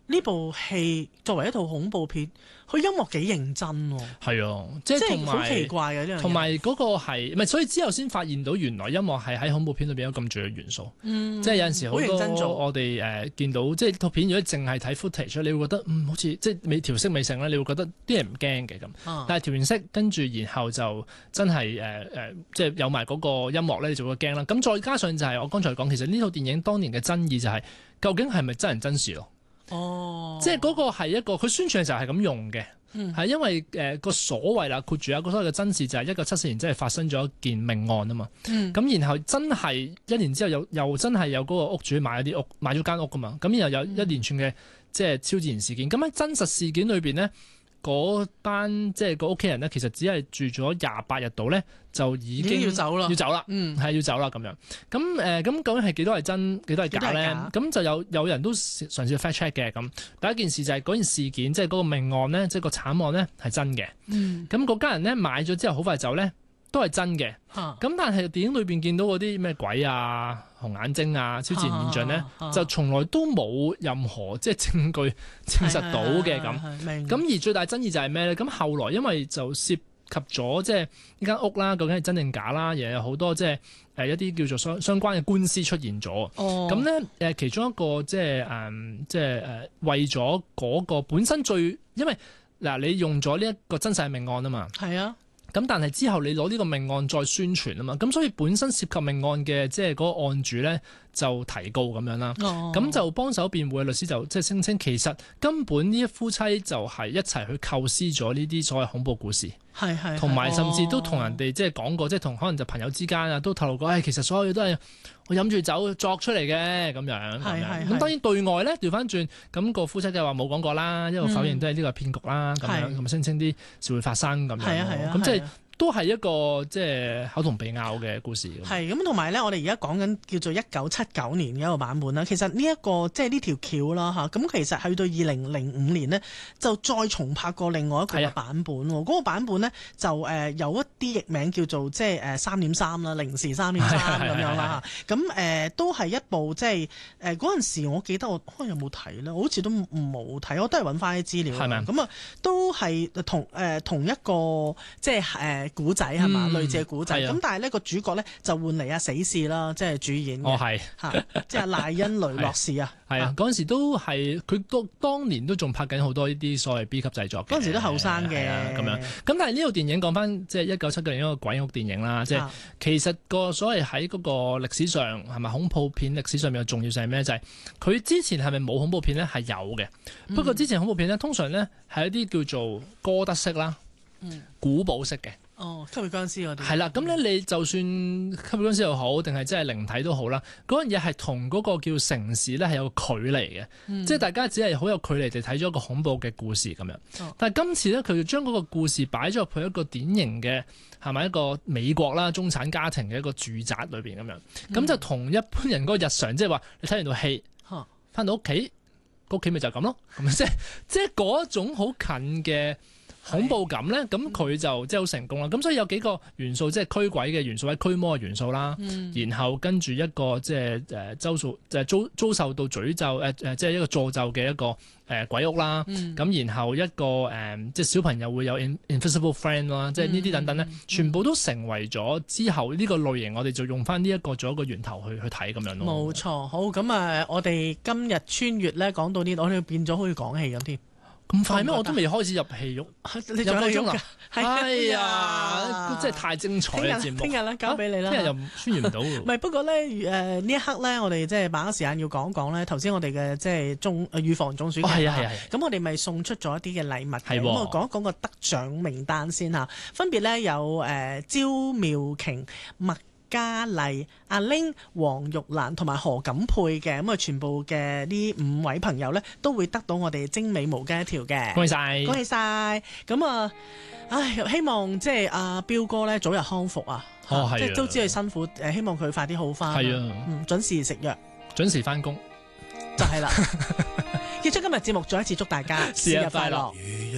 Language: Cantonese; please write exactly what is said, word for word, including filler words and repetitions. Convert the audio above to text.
呢部戲作為一套恐怖片，佢音樂幾認真喎。 係啊，即係同埋好奇怪嘅呢樣嘢。 同埋嗰個係唔係？所以之後先發現到原來音樂係喺恐怖片裏邊有咁重要嘅元素。嗯、即係有陣時好認真做多我哋誒、呃、見到，即係套片如果淨係睇 footage，你會覺得嗯好似即係未調色未成咧，你會覺得啲人唔驚嘅咁。啊、但係調完色跟住然後就真係誒誒，即係有埋嗰個音樂咧，你就會驚啦。咁再加上就係我剛才講，其實呢套電影當年嘅爭議就係、是、究竟係咪真人真事咯？ 哦， 即係嗰個係一個佢宣傳嘅時候係咁用嘅，係、嗯、因為誒個、呃、所謂啦，括住啊個所謂嘅真事就係一九七四年真係發生咗一件命案啊嘛，咁、嗯、然後真係一年之後又又真係有嗰個屋主買咗啲屋買咗間屋噶嘛，咁然後有一連串嘅即係超自然事件，咁喺真實事件裏邊呢，嗰班即係個屋企人呢，其實只係住咗廿八日度呢，就已經要走啦， 要走啦，嗯，係要走啦咁樣。咁誒，咁究竟係幾多係真，幾多係假咧？咁就有有人都嘗試 fact check 嘅。咁第一件事就係嗰件事件，即係嗰個命案咧，即係個慘案咧係真嘅。嗯，咁嗰家人咧買咗之後好快走咧，都係真嘅。咁、啊、但係電影裏邊見到嗰啲咩鬼啊、紅眼睛啊、超自然現象咧，啊啊啊、就從來都冇任何即係證據證實到嘅咁。咁而最大爭議就係咩咧？咁後來因為就涉及咗即係呢間屋啦，究竟係真定假啦？又有好多即係誒一啲叫做相相關嘅官司出現咗。咁咧誒其中一個即係誒即係誒為咗嗰個本身最，因為嗱你用咗呢一個真實命案啊嘛。係啊。咁但係之後你攞呢個命案再宣傳啊嘛，咁所以本身涉及命案嘅即係嗰個案主咧就提告咁樣啦，咁、哦、就幫手辯護嘅律師就即係聲稱其實根本呢一夫妻就係一齊去構思咗呢啲所謂恐怖故事，係係，同埋甚至都同人哋即係講過，即係同可能就朋友之間啊都透露過，誒、哎、其實所有嘢都係我飲住酒作出嚟嘅咁樣，係係。咁當然對外咧調翻轉，咁、那個夫妻就話冇講過啦，因為否認都係呢個騙局啦，咁、嗯、樣咁聲稱啲事會發生咁樣，係啊係啊，咁即係。都係一個即係口同鼻拗嘅故事。 係咁，同埋咧，我哋而家講緊叫做一九七九年嘅一個版本啦。其實呢、這、一個即係呢條橋啦嚇，咁其實去到二零零五年呢，就再重拍過另外一個版本喎。嗰、那個版本呢，就誒有一啲譯名叫做即係誒三點三啦，零時三點三咁樣啦嚇。咁誒、呃、都係一部即係誒嗰陣時，我記得我可能有冇睇咧？我好似都冇睇，我都係揾翻啲資料。係咪？咁啊，都係同誒、呃、同一個即係誒。呃古仔係嘛，類似嘅古仔，咁、嗯、但係呢個主角咧就換嚟阿死侍啦，即係主演嘅。哦係嚇，即係賴恩雷諾士啊。係啊，嗰陣時都係佢都當年都仲拍緊好多呢啲所謂 B 級製作。嗰陣時都後生嘅咁樣。咁但係呢套電影講翻即係一九七九年一個鬼屋電影啦，即係其實個所謂喺嗰個歷史上係咪恐怖片歷史上面嘅重要性係咩？就係、是、佢之前係咪冇恐怖片咧？係有嘅。不過之前恐怖片咧，通常咧係一啲叫做哥德式啦、嗯、古堡式嘅。哦，吸血僵屍嗰啲係啦，咁咧你就算吸血僵屍又好，定係真係靈體都好啦，嗰樣嘢係同嗰個叫城市咧係有個距離嘅，嗯、即係大家只係好有距離地睇咗一個恐怖嘅故事咁樣。哦、但係今次咧，佢就將嗰個故事擺咗入去一個典型嘅係咪一個美國啦中產家庭嘅一個住宅裏邊咁樣，咁、嗯、就同一般人嗰個日常，即係話你睇完套戲，翻、嗯、到屋企，屋企咪就係咁咯，咁即係即係嗰種好近嘅恐怖感咧，咁佢就即係好成功啦。咁所以有幾個元素，即係驅鬼嘅元素，或者驅魔嘅元素啦。嗯、然後跟住一個即係誒遭受，即係遭遭受到詛咒誒誒，即係一個詛咒嘅一個誒鬼屋啦。咁、嗯、然後一個誒即係小朋友會有 invisible friend 啦，即係呢啲等等咧，嗯、全部都成為咗之後呢個類型，我哋就用翻呢一個做一個源頭去去睇咁樣咯。冇錯，好咁啊！我哋今日穿越咧講到呢度，我哋變咗好似講戲咁添。咁快咩？我都未開始入戲肉，你入個鐘啦。係啊，真係太精彩嘅節目。聽日咧交俾你啦。聽日又穿越唔到。唔係，不過咧誒呢一刻咧，我哋即係把握時間要講講咧。頭先我哋嘅即係中預防中暑。係啊係啊。咁我哋咪送出咗一啲嘅禮物。係。咁我講一講個得獎名單先嚇。分別咧有誒招妙瓊、麥嘉麗、阿玲、黃玉蘭同埋何錦佩嘅，咁啊全部嘅呢五位朋友咧都會得到我哋精美毛巾一條嘅，恭喜晒，恭喜晒！咁啊，唉，希望即係阿彪哥咧早日康復啊，哦、即係都知佢辛苦，誒，希望佢快啲好翻，係啊，嗯，準時食藥，準時翻工，就係啦。結束今日節目，再一次祝大家節日快樂。